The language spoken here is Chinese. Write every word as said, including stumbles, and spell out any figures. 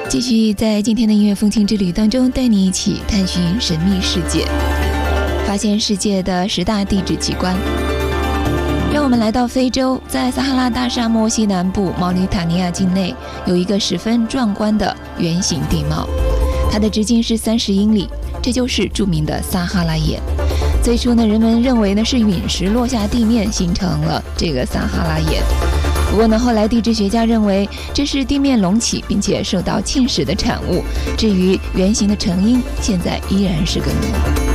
继续在今天的音乐风情之旅当中，带你一起探寻神秘世界，发现世界的十大地质奇观。让我们来到非洲，在撒哈拉大沙漠西南部毛里塔尼亚境内，有一个十分壮观的圆形地貌，它的直径是三十英里，这就是著名的撒哈拉眼。最初呢，人们认为呢是陨石落下地面形成了这个撒哈拉眼。不过呢，后来地质学家认为这是地面隆起并且受到侵蚀的产物。至于圆形的成因，现在依然是个谜。